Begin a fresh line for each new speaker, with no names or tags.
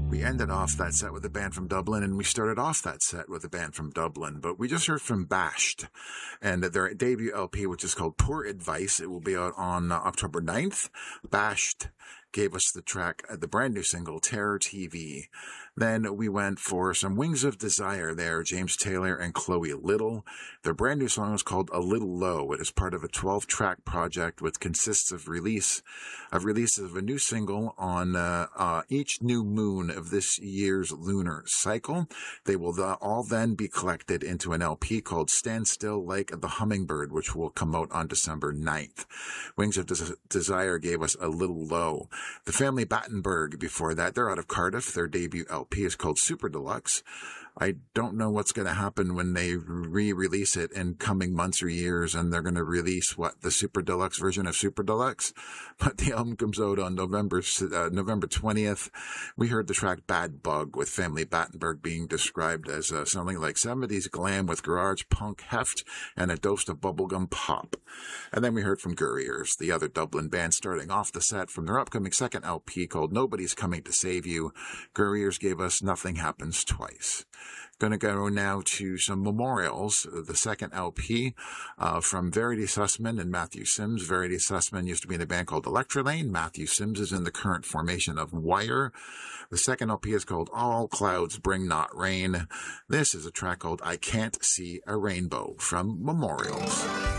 We ended off that set with a band from Dublin, and we started off that set with a band from Dublin. But we just heard from Bashed, and their debut LP, which is called Poor Advice. It will be out on October 9th. Bashed gave us the track, the brand new single, Terror TV. Then we went for some Wings of Desire there, James Taylor and Chloe Little. Their brand new song is called A Little Low. It is part of a 12-track project which consists of releases of a new single on each new moon of this year's lunar cycle. They will all then be collected into an LP called Stand Still Like the Hummingbird, which will come out on December 9th. Wings of Desire gave us A Little Low. The Family Battenberg before that, they're out of Cardiff. Their debut LP is called Super Deluxe. I don't know what's going to happen when they re-release it in coming months or years, and they're going to release, the Super Deluxe version of Super Deluxe? But the album comes out on November 20th. We heard the track Bad Bug, with Family Battenberg being described as something like 70s glam with garage punk heft and a dose of bubblegum pop. And then we heard from Gurriers, the other Dublin band, starting off the set from their upcoming second LP called Nobody's Coming to Save You. Gurriers gave us Nothing Happens Twice. Going to go now to some memorials. The second LP from Verity Sussman and Matthew Sims. Verity Sussman used to be in a band called Electrolane. Matthew Sims is in the current formation of Wire. The second LP is called All Clouds Bring Not Rain. This is a track called I Can't See a Rainbow from Memorials.